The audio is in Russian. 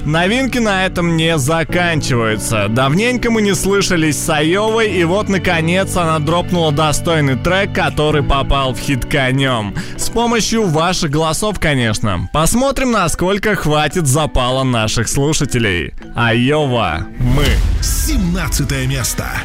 Новинки на этом не заканчиваются. Давненько мы не слышались с Айовой, и вот наконец она дропнула достойный трек, который попал в хит конем. С помощью ваших голосов, конечно. Посмотрим, насколько хватит запала наших слушателей. Айова, мы. 17 место.